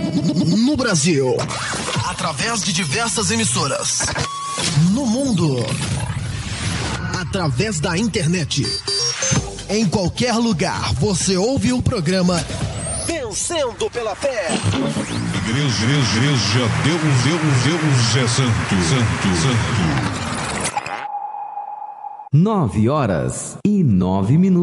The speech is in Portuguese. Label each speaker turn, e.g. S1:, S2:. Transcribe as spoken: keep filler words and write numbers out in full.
S1: No Brasil, através de diversas emissoras. No mundo, através da internet. Em qualquer lugar, você ouve o programa Vencendo pela Fé.
S2: Igreja, igreja, Deus, Deus, Deus é santo, santo, santo.
S3: Nove horas e nove minutos.